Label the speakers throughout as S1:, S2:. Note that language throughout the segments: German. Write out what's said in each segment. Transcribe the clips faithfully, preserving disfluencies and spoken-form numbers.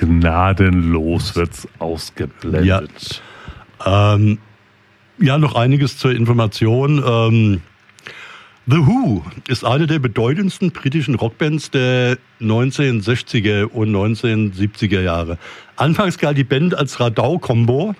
S1: Gnadenlos wird's ausgeblendet.
S2: Ja, ähm, ja noch einiges zur Information. Ähm, The Who ist eine der bedeutendsten britischen Rockbands der neunzehnhundertsechziger und neunzehnhundertsiebziger Jahre. Anfangs galt die Band als Radau-Kombo,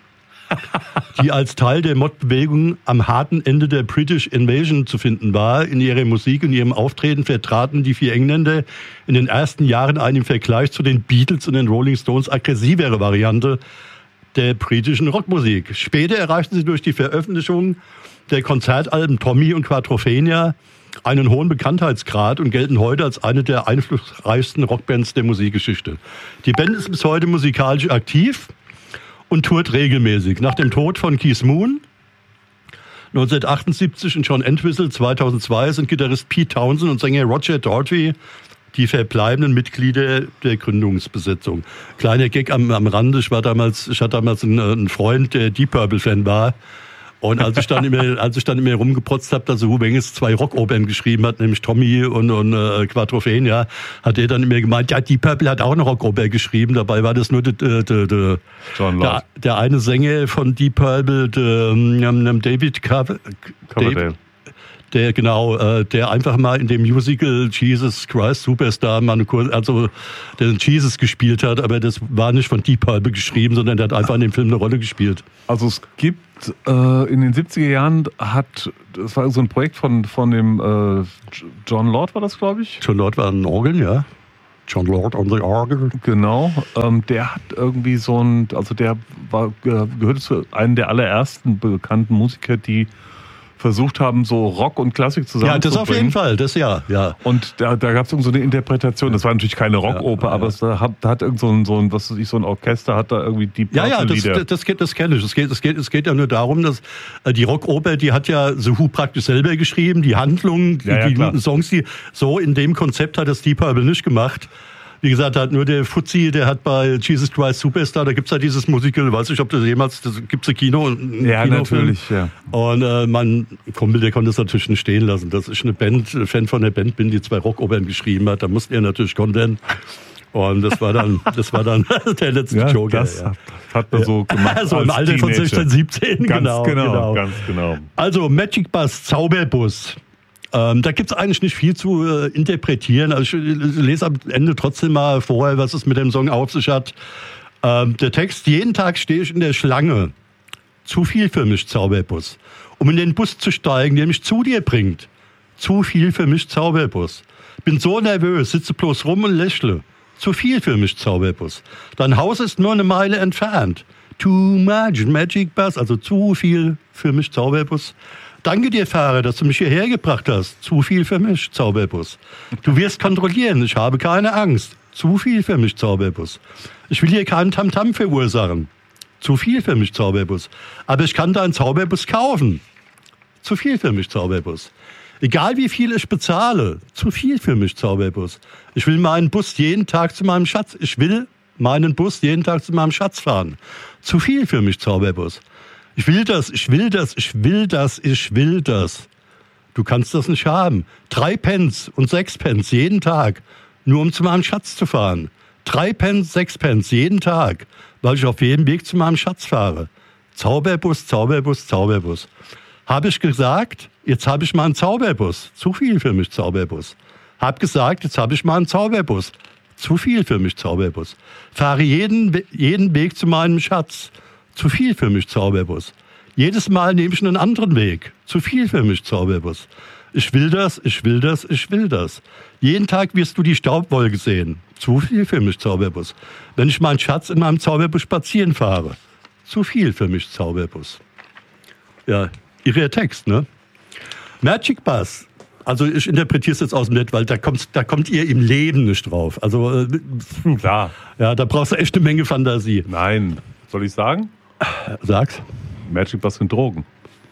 S2: die als Teil der Mod-Bewegung am harten Ende der British Invasion zu finden war. In ihrer Musik und ihrem Auftreten vertraten die vier Engländer in den ersten Jahren eine im Vergleich zu den Beatles und den Rolling Stones aggressivere Variante der britischen Rockmusik. Später erreichten sie durch die Veröffentlichung der Konzertalben Tommy und Quadrophenia einen hohen Bekanntheitsgrad und gelten heute als eine der einflussreichsten Rockbands der Musikgeschichte. Die Band ist bis heute musikalisch aktiv und tourt regelmäßig. Nach dem Tod von Keith Moon neunzehnhundertachtundsiebzig und John Entwistle zweitausendzwei sind Gitarrist Pete Townshend und Sänger Roger Daltrey die verbleibenden Mitglieder der Gründungsbesetzung. Kleiner Gag am, am Rande, ich war damals, ich hatte damals einen, einen Freund, der Deep Purple-Fan war. Und als ich dann immer, als ich dann immer rumgeprotzt habe, dass so Wenges zwei Rockopern geschrieben hat, nämlich Tommy und, und äh, Quadrophenia, hat er dann immer gemeint, ja, Deep Purple hat auch eine Rockoper geschrieben. Dabei war das nur de, de, de, de,
S1: John
S2: der, der eine Sänger von Deep Purple, de, um, David Coverdale. David, der genau, äh, der einfach mal in dem Musical Jesus Christ Superstar mal eine Kur- also der Jesus gespielt hat, aber das war nicht von Deep Purple geschrieben, sondern der hat einfach in dem Film eine Rolle gespielt.
S1: Also es gibt äh, in den siebziger Jahren hat, das war so ein Projekt von von dem äh, John Lord war das, glaube ich.
S2: John Lord war ein Orgel, ja. John Lord on the Orgel.
S1: Genau, ähm, der hat irgendwie so ein, also der war gehörte zu einem der allerersten bekannten Musiker, die versucht haben, so Rock und Klassik zusammenzubringen.
S2: Ja, das auf jeden Fall, das ja. ja.
S1: Und da, da gab es so eine Interpretation, das war natürlich keine Rockoper, ja, ja. aber es da hat, da hat irgend so ein, so ein, was weiß ich, so ein Orchester hat da irgendwie die
S2: Ja, ja, das, das, das, geht, das kenne ich. Es geht, es, geht, es geht ja nur darum, dass äh, die Rockoper, die hat ja The Who praktisch selber geschrieben, die Handlung, die, ja, ja, die Songs, die so in dem Konzept hat das Deep Purple nicht gemacht. Wie gesagt, hat nur der Fuzzi, der hat bei Jesus Christ Superstar, da gibt's ja dieses Musical, weiß nicht, ob das jemals, das gibt's ein Kino, ein
S1: ja,
S2: Kinofilm.
S1: Natürlich, ja.
S2: Und äh, mein Kumpel, der konnte es natürlich nicht stehen lassen, dass ich eine Band, Fan von der Band bin, die zwei Rockopern geschrieben hat, da musste er natürlich kontern. Und das war dann, das war dann der letzte
S1: ja,
S2: Joker.
S1: Das
S2: ja.
S1: hat man so gemacht.
S2: So im Alter von sechzehn, siebzehn,
S1: ganz
S2: genau,
S1: genau,
S2: genau.
S1: Ganz genau.
S2: Also Magic Bus, Zauberbus. Ähm, da gibt's eigentlich nicht viel zu äh, interpretieren. Also ich lese am Ende trotzdem mal vorher, was es mit dem Song auf sich hat. Ähm, der Text: Jeden Tag stehe ich in der Schlange. Zu viel für mich, Zauberbus. Um in den Bus zu steigen, der mich zu dir bringt. Zu viel für mich, Zauberbus. Bin so nervös, sitze bloß rum und lächle. Zu viel für mich, Zauberbus. Dein Haus ist nur eine Meile entfernt. Too much Magic Bus, also zu viel für mich, Zauberbus. Danke dir, Fahrer, dass du mich hierher gebracht hast. Zu viel für mich, Zauberbus. Du wirst kontrollieren, ich habe keine Angst. Zu viel für mich, Zauberbus. Ich will hier keinen Tamtam verursachen. Zu viel für mich, Zauberbus. Aber ich kann deinen Zauberbus kaufen. Zu viel für mich, Zauberbus. Egal wie viel ich bezahle, zu viel für mich, Zauberbus. Ich will meinen Bus jeden Tag zu meinem Schatz. Ich will meinen Bus jeden Tag zu meinem Schatz fahren. Zu viel für mich, Zauberbus. Ich will das, ich will das, ich will das, ich will das. Du kannst das nicht haben. Drei Pence und sechs Pence jeden Tag, nur um zu meinem Schatz zu fahren. Drei Pence, sechs Pence jeden Tag, weil ich auf jedem Weg zu meinem Schatz fahre. Zauberbus, Zauberbus, Zauberbus. Habe ich gesagt, jetzt habe ich mal einen Zauberbus. Zu viel für mich, Zauberbus. Hab gesagt, jetzt habe ich mal einen Zauberbus. Zu viel für mich, Zauberbus. Fahre jeden, jeden Weg zu meinem Schatz. Zu viel für mich, Zauberbus. Jedes Mal nehme ich einen anderen Weg. Zu viel für mich, Zauberbus. Ich will das, ich will das, ich will das. Jeden Tag wirst du die Staubwolke sehen. Zu viel für mich, Zauberbus. Wenn ich meinen Schatz in meinem Zauberbus spazieren fahre. Zu viel für mich, Zauberbus. Ja, irrer Text, ne? Magic Bus. Also ich interpretiere es jetzt aus dem Netz, weil da kommt, da kommt ihr im Leben nicht drauf. Also äh,
S1: klar.
S2: Ja, da brauchst du echt eine Menge Fantasie.
S1: Nein. Soll ich sagen?
S2: Sag's.
S1: Magic Bus sind Drogen.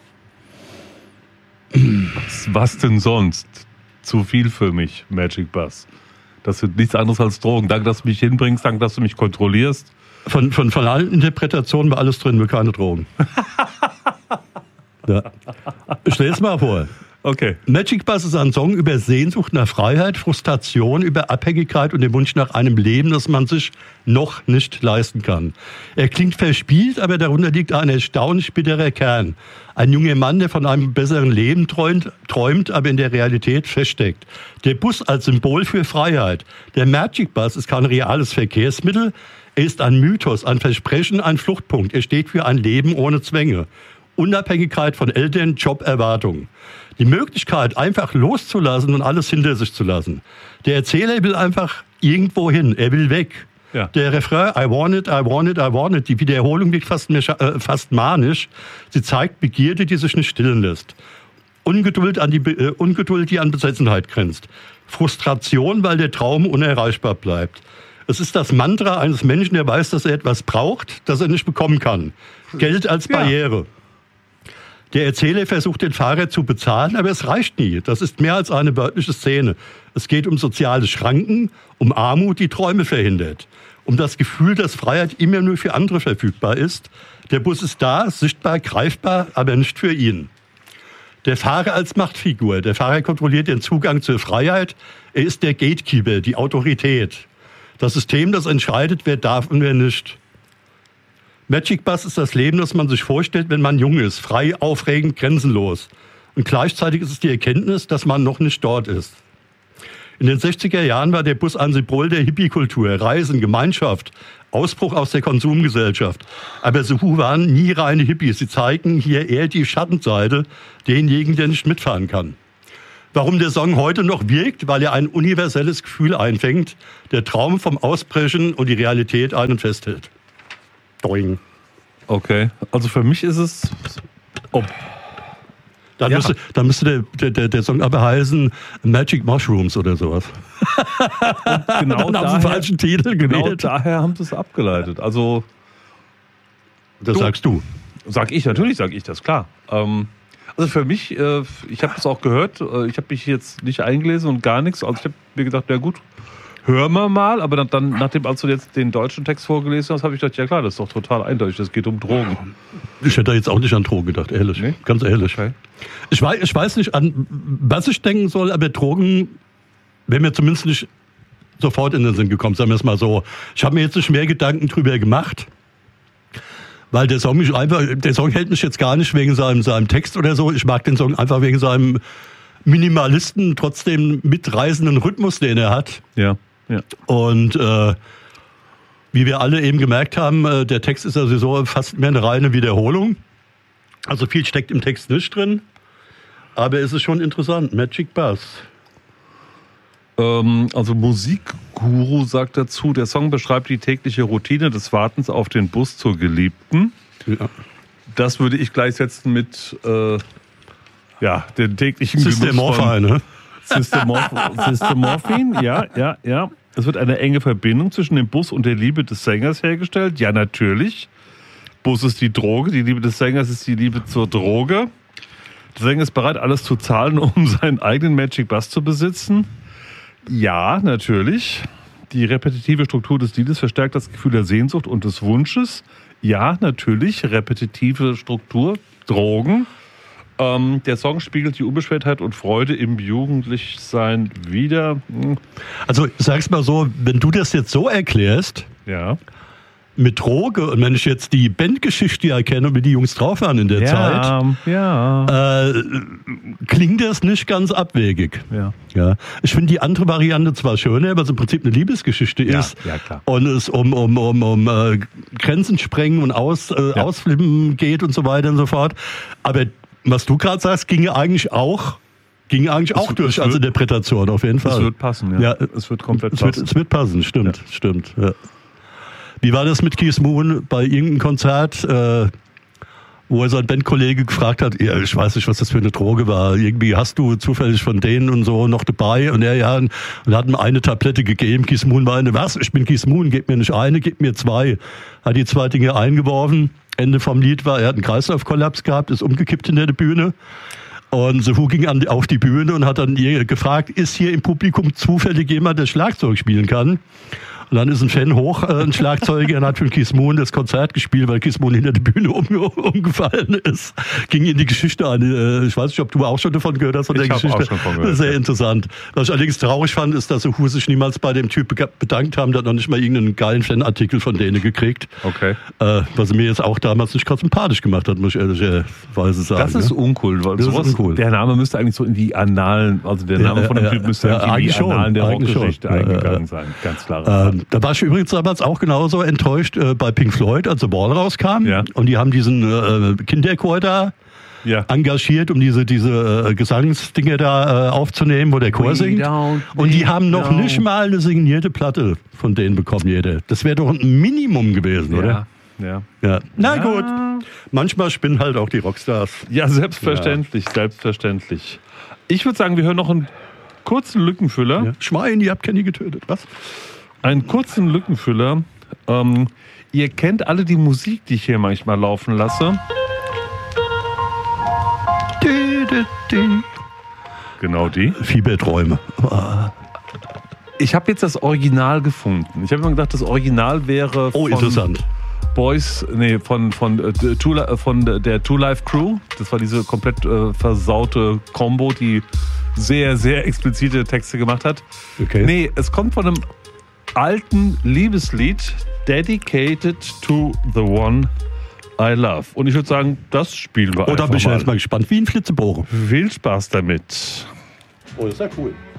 S1: Was denn sonst? Zu viel für mich, Magic Bus. Das sind nichts anderes als Drogen. Danke, dass du mich hinbringst, danke, dass du mich kontrollierst.
S2: Von, von, von allen Interpretationen war alles drin, nur keine Drogen. Ja. Stell es mal vor.
S1: Okay.
S2: Magic Bus ist ein Song über Sehnsucht nach Freiheit, Frustration, über Abhängigkeit und den Wunsch nach einem Leben, das man sich noch nicht leisten kann. Er klingt verspielt, aber darunter liegt ein erstaunlich bitterer Kern. Ein junger Mann, der von einem besseren Leben träumt, träumt, aber in der Realität feststeckt. Der Bus als Symbol für Freiheit. Der Magic Bus ist kein reales Verkehrsmittel. Er ist ein Mythos, ein Versprechen, ein Fluchtpunkt. Er steht für ein Leben ohne Zwänge. Unabhängigkeit von Eltern, Job, Erwartungen. Die Möglichkeit, einfach loszulassen und alles hinter sich zu lassen. Der Erzähler will einfach irgendwo hin. Er will weg.
S1: Ja.
S2: Der Refrain, I want it, I want it, I want it. Die Wiederholung wird fast, mehr, äh, fast manisch. Sie zeigt Begierde, die sich nicht stillen lässt. Ungeduld, an die, äh, Ungeduld, die an Besessenheit grenzt. Frustration, weil der Traum unerreichbar bleibt. Es ist das Mantra eines Menschen, der weiß, dass er etwas braucht, das er nicht bekommen kann. Geld als Barriere. Ja. Der Erzähler versucht, den Fahrer zu bezahlen, aber es reicht nie. Das ist mehr als eine wörtliche Szene. Es geht um soziale Schranken, um Armut, die Träume verhindert. Um das Gefühl, dass Freiheit immer nur für andere verfügbar ist. Der Bus ist da, sichtbar, greifbar, aber nicht für ihn. Der Fahrer als Machtfigur. Der Fahrer kontrolliert den Zugang zur Freiheit. Er ist der Gatekeeper, die Autorität. Das System, das entscheidet, wer darf und wer nicht. Magic Bus ist das Leben, das man sich vorstellt, wenn man jung ist. Frei, aufregend, grenzenlos. Und gleichzeitig ist es die Erkenntnis, dass man noch nicht dort ist. In den sechziger Jahren war der Bus ein Symbol der Hippie-Kultur, Reisen, Gemeinschaft, Ausbruch aus der Konsumgesellschaft. Aber Suhu waren nie reine Hippies. Sie zeigen hier eher die Schattenseite denjenigen, der nicht mitfahren kann. Warum der Song heute noch wirkt? Weil er ein universelles Gefühl einfängt, der Traum vom Ausbrechen und die Realität einen festhält. Doing.
S1: Okay, also für mich ist es... Oh.
S2: Dann,
S1: ja.
S2: müsste, dann müsste der, der, der Song aber heißen Magic Mushrooms oder sowas.
S1: Und genau
S2: dann haben sie den falschen Titel
S1: genau
S2: gewählt.
S1: Daher haben sie es abgeleitet. Also...
S2: Das
S1: du,
S2: sagst du.
S1: Sag ich, natürlich sage ich das, klar. Ähm, also für mich, äh, ich habe das auch gehört, äh, ich habe mich jetzt nicht eingelesen und gar nichts. Also ich habe mir gedacht, ja gut, hören wir mal. Aber dann, dann, nachdem als du jetzt den deutschen Text vorgelesen hast, habe ich gedacht, ja klar, das ist doch total eindeutig, das geht um Drogen.
S2: Ich hätte jetzt auch nicht an Drogen gedacht, ehrlich. Nee? Ganz ehrlich. Okay. Ich, weiß, ich weiß nicht, an was ich denken soll, aber Drogen wäre mir zumindest nicht sofort in den Sinn gekommen, sagen wir es mal so. Ich habe mir jetzt nicht mehr Gedanken drüber gemacht. Weil der Song mich einfach, der Song hält mich jetzt gar nicht wegen seinem, seinem Text oder so. Ich mag den Song einfach wegen seinem Minimalisten, trotzdem mitreißenden Rhythmus, den er hat.
S1: Ja, ja.
S2: Und äh, wie wir alle eben gemerkt haben, äh, der Text ist also so fast mehr eine reine Wiederholung. Also viel steckt im Text nicht drin. Aber es ist schon interessant. Magic Bus.
S1: Also Musikguru sagt dazu, der Song beschreibt die tägliche Routine des Wartens auf den Bus zur Geliebten.
S2: Ja.
S1: Das würde ich gleichsetzen mit äh, ja, den täglichen
S2: Systemorphin, ne?
S1: Systemorphin, ja, ja, ja. Es wird eine enge Verbindung zwischen dem Bus und der Liebe des Sängers hergestellt. Ja, natürlich. Bus ist die Droge, die Liebe des Sängers ist die Liebe zur Droge. Der Sänger ist bereit, alles zu zahlen, um seinen eigenen Magic Bus zu besitzen. Ja, natürlich. Die repetitive Struktur des Liedes verstärkt das Gefühl der Sehnsucht und des Wunsches. Ja, natürlich. Repetitive Struktur, Drogen. Ähm, der Song spiegelt die Unbeschwertheit und Freude im Jugendlichsein wider. Hm.
S2: Also sag's mal so, wenn du das jetzt so erklärst,
S1: ja.
S2: mit Droge, und wenn ich jetzt die Bandgeschichte erkenne und wie die Jungs drauf waren in der
S1: ja,
S2: Zeit,
S1: ja.
S2: Äh, klingt das nicht ganz abwegig.
S1: Ja.
S2: Ja. Ich finde die andere Variante zwar schöner, weil es im Prinzip eine Liebesgeschichte
S1: ja,
S2: ist
S1: ja, klar.
S2: und es um, um, um, um äh, Grenzen sprengen und aus, äh,
S1: ja.
S2: ausflippen geht und so weiter und so fort. Aber was du gerade sagst, ginge eigentlich auch Ging eigentlich auch
S1: es,
S2: durch
S1: es
S2: als
S1: wird,
S2: Interpretation, auf jeden Fall.
S1: Es wird passen, ja.
S2: ja
S1: es wird komplett
S2: es
S1: passen.
S2: Wird, es wird passen, stimmt,
S1: ja.
S2: stimmt. Ja. Wie war das mit Keith Moon bei irgendeinem Konzert, äh, wo er sein Bandkollege gefragt hat, ja, ich weiß nicht, was das für eine Droge war, irgendwie hast du zufällig von denen und so noch dabei? Und er ja, und hat ihm eine Tablette gegeben. Keith Moon meinte, was, ich bin Keith Moon, gib mir nicht eine, gib mir zwei. Hat die zwei Dinge eingeworfen. Ende vom Lied war, er hat einen Kreislaufkollaps gehabt, ist umgekippt hinter der Bühne. Und Suhu ging an, auf die Bühne und hat dann ihr gefragt, ist hier im Publikum zufällig jemand, der Schlagzeug spielen kann? Und dann ist ein Fan hoch, äh, ein Schlagzeuger, und hat für Keith Moon das Konzert gespielt, weil Keith Moon hinter der Bühne um, umgefallen ist. Ging in die Geschichte an. Äh, ich weiß nicht, ob du auch schon davon gehört hast, von
S1: ich
S2: der Geschichte.
S1: Auch schon von gehört,
S2: Sehr
S1: ja.
S2: interessant. Was ich allerdings traurig fand, ist, dass die Who sich niemals bei dem Typ bedankt haben. Der hat noch nicht mal irgendeinen geilen Fanartikel von denen gekriegt.
S1: Okay.
S2: Äh, was mir jetzt auch damals nicht gerade sympathisch gemacht hat, muss ich ehrlicherweise sagen.
S1: Das ist
S2: ne?
S1: uncool, weil
S2: Das
S1: sowas,
S2: ist uncool.
S1: Der Name müsste eigentlich so in die Annalen, also der Name
S2: Ja,
S1: von dem
S2: ja,
S1: Typ müsste
S2: ja,
S1: eigentlich in die
S2: eigentlich schon,
S1: Annalen der
S2: eigentlich
S1: Rockgeschichte
S2: schon.
S1: eingegangen
S2: Ja,
S1: sein. Ganz klar.
S2: Ähm, da war ich übrigens damals auch genauso enttäuscht äh, bei Pink Floyd, als The Wall rauskam.
S1: Ja.
S2: Und die haben diesen äh, Kinderchor da
S1: Ja.
S2: engagiert, um diese, diese äh, Gesangsdinge da äh, aufzunehmen, wo der Chor
S1: We
S2: singt.
S1: don't,
S2: Und die
S1: we
S2: haben noch
S1: don't.
S2: nicht mal eine signierte Platte von denen bekommen, jede. Das wäre doch ein Minimum gewesen, oder?
S1: Ja. Ja.
S2: Ja. Na
S1: Ja.
S2: gut. Manchmal spinnen halt auch die Rockstars.
S1: Ja, selbstverständlich, selbstverständlich. Ich würde sagen, wir hören noch einen kurzen Lückenfüller.
S2: Ja. Schwein, ihr habt Kenny getötet. Was?
S1: Einen kurzen Lückenfüller. Ähm, ihr kennt alle die Musik, die ich hier manchmal laufen lasse.
S2: Die, die, die.
S1: Genau die.
S2: Fieberträume.
S1: Ich habe jetzt das Original gefunden. Ich habe mir gedacht, das Original wäre
S2: Oh,
S1: von
S2: interessant.
S1: Boys, nee, von, von, äh, Two, Li- von der Two Life Crew. Das war diese komplett äh, versaute Combo, die sehr, sehr explizite Texte gemacht hat.
S2: Okay.
S1: Nee, es kommt von einem alten Liebeslied, Dedicated to the One I Love. Und ich würde sagen, das spielen wir
S2: Oh, da
S1: einfach
S2: bin ich
S1: mal.
S2: jetzt mal gespannt. Wie ein Flitzebogen.
S1: Viel Spaß damit.
S2: Oh, das ist ja cool.